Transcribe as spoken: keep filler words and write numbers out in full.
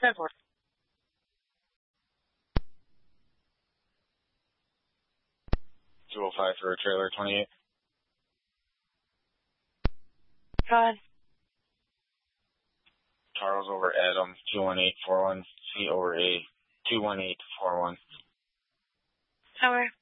ten four. two oh five for trailer twenty-eight. Go ahead. Charles over Adam, two one eight four one. C over A, two one eight four one. Over.